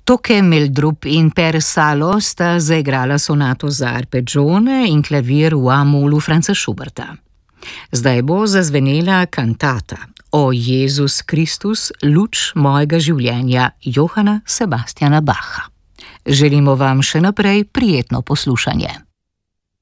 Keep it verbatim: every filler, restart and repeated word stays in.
Toke Meldrup in Per Salo sta zaigrala sonato za arpeggione in klavir v A-molu Franza Schuberta. Zdaj bo zazvenela kantata O Jezus Kristus, luč mojega življenja Johana Sebastiana Bacha. Želimo vam še naprej prijetno poslušanje.